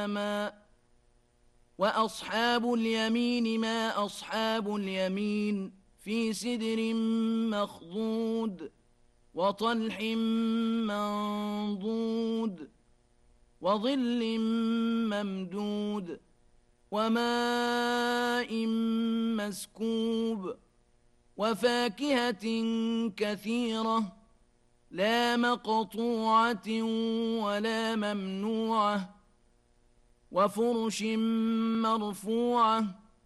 وأصحاب اليمين ما أصحاب اليمين في سدر مخضود وطلح منضود وظل ممدود وماء مسكوب وفاكهة كثيرة لا مقطوعة ولا ممنوعة وفرش مرفوعة